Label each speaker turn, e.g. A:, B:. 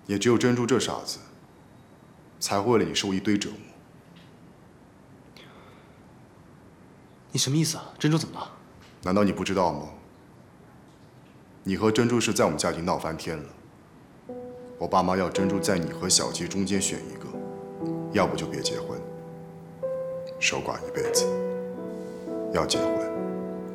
A: 也只有珍珠这傻子，才会为了你受一堆折磨。
B: 你什么意思啊？珍珠怎么了？
A: 难道你不知道吗？你和珍珠是在我们家已经闹翻天了。我爸妈要珍珠在你和小琪中间选一个，要不就别结婚，守寡一辈子。要结婚，